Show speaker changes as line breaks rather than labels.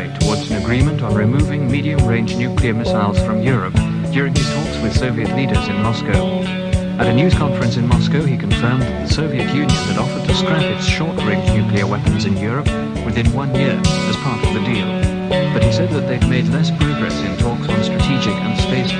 way towards an agreement on removing medium-range nuclear missiles from Europe during his talks with Soviet leaders in Moscow. At a news conference in Moscow, he confirmed that the Soviet Union had offered to scrap its short-range nuclear weapons in Europe within 1 year as part of the deal. But he said that they'd made less progress in talks on strategic and space